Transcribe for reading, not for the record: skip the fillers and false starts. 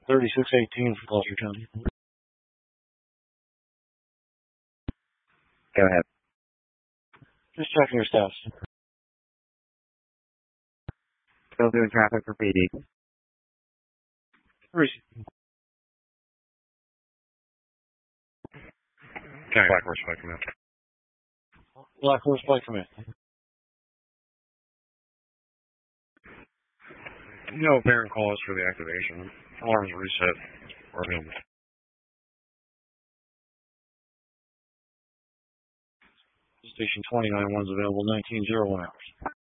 3618 for Gloucester County. Go ahead. Just checking your stats. Still doing traffic for PD. Black Horse Bike Command. Black Horse Bike Command. No apparent cause for the activation. Alarms reset. Or available. Station 29 one's available 1901 hours.